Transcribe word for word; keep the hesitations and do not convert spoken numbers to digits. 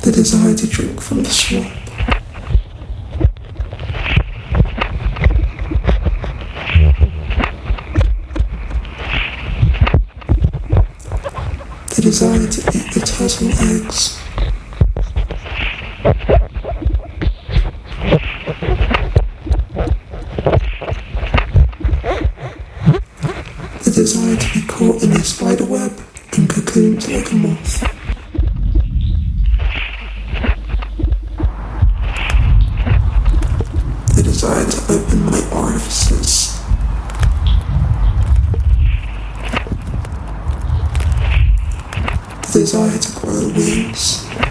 The desire to drink from the swamp. The desire to eat the turtle eggs. The desire to be caught in a spider web and cocooned like a moth. The desire to open my orifices. The desire to grow wings.